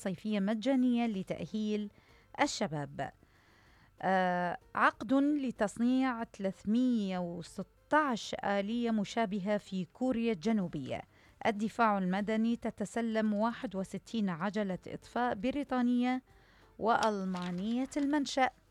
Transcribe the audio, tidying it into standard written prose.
صيفية مجانية لتأهيل الشباب. عقد لتصنيع 316 آلية مشابهة في كوريا الجنوبية. الدفاع المدني تتسلم 61 عجلة إطفاء بريطانية وألمانية المنشأ.